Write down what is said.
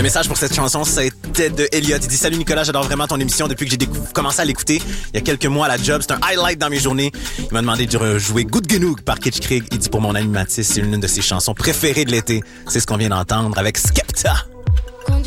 message pour cette chanson, c'était de Elliot. Il dit « Salut Nicolas, j'adore vraiment ton émission depuis que j'ai commencé à l'écouter il y a quelques mois à la job. C'est un highlight dans mes journées. Il m'a demandé de rejouer Good Genoeg par Kitsch Krieg. Il dit pour mon animatrice, c'est une de ses chansons préférées de l'été. C'est ce qu'on vient d'entendre avec Skepta.